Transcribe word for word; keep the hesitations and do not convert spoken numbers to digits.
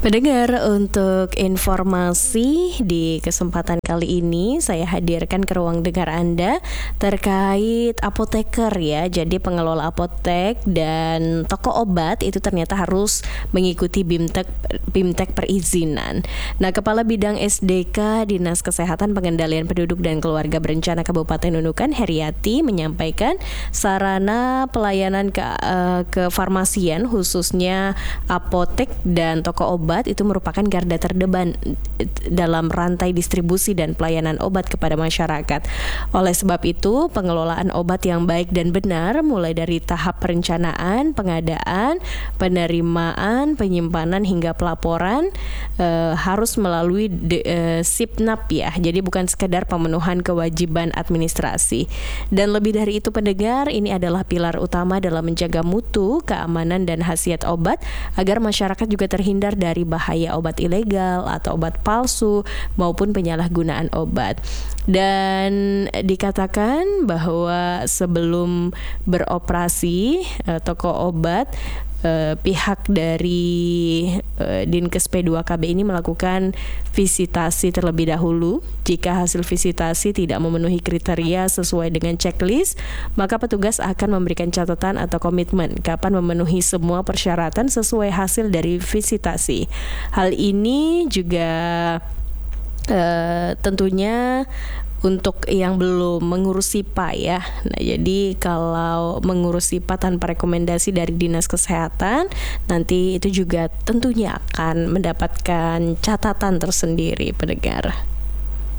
Pendengar, untuk informasi di kesempatan kali ini saya hadirkan ke ruang dengar Anda terkait apoteker ya. Jadi pengelola apotek dan toko obat itu ternyata harus mengikuti BIMTEK BIMTEK perizinan. Nah, Kepala Bidang S D K Dinas Kesehatan Pengendalian Penduduk dan Keluarga Berencana Kabupaten Nunukan, Heriati, menyampaikan sarana pelayanan ke uh, kefarmasian khususnya apotek dan toko obat itu merupakan garda terdepan dalam rantai distribusi dan pelayanan obat kepada masyarakat. Oleh sebab itu, pengelolaan obat yang baik dan benar mulai dari tahap perencanaan, pengadaan, penerimaan, penyimpanan hingga pelaporan eh, harus melalui de, eh, SIPNAP ya. Jadi bukan sekedar pemenuhan kewajiban administrasi. Dan lebih dari itu, pendengar, ini adalah pilar utama dalam menjaga mutu, keamanan dan khasiat obat agar masyarakat juga terhindar dari bahaya obat ilegal atau obat palsu maupun penyalahgunaan obat. Dan dikatakan bahwa sebelum beroperasi eh, toko obat, eh, pihak dari eh, Dinkes P dua K B ini melakukan visitasi terlebih dahulu. Jika hasil visitasi tidak memenuhi kriteria sesuai dengan checklist, maka petugas akan memberikan catatan atau komitmen kapan memenuhi semua persyaratan sesuai hasil dari visitasi. Hal ini juga uh, tentunya untuk yang belum mengurus S I P A ya. Nah, jadi kalau mengurus S I P A tanpa rekomendasi dari Dinas Kesehatan, nanti itu juga tentunya akan mendapatkan catatan tersendiri, pendengar.